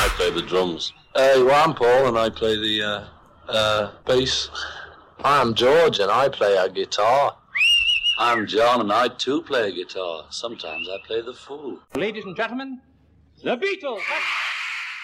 I play the drums. Well, I'm Paul, and I play the bass. I'm George, and I play a guitar. I'm John, and I too play a guitar. Sometimes I play the fool. Ladies and gentlemen, the Beatles!